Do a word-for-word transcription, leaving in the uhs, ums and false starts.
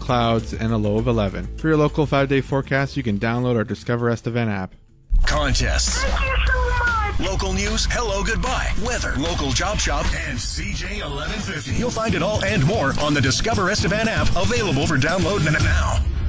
clouds, and a low of eleven. For your local five-day forecast, you can download our Discover Estevan app. Contests. Thank you so much. Local news, hello, goodbye. Weather, local job shop, and C J eleven fifty. You'll find it all and more on the Discover Estevan app, available for download now.